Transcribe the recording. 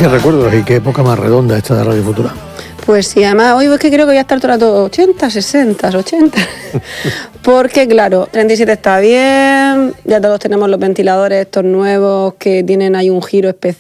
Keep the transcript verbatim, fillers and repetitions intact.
Qué recuerdos y qué época más redonda esta de Radio Futura. Pues sí, además hoy es que creo que voy a estar todo el rato ochenta, sesenta, ochenta. Porque claro, treinta y siete está bien, ya todos tenemos los ventiladores estos nuevos que tienen ahí un giro especial.